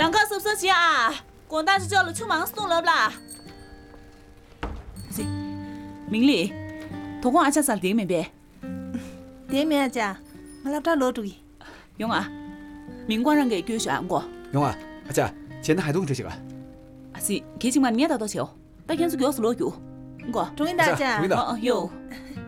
上课是不是急啊？广大是叫了出忙送了不啦？是，明理，同我阿家上点没别？ 点咩家？我老早老注意。 用啊，明光人给교수 안 거。 用啊，阿姐，简单还懂这些个？ 是，기침만 니에 다도 쳐. 딱 현수 교수 로교. 거. 종인大家。 종인 다. 요.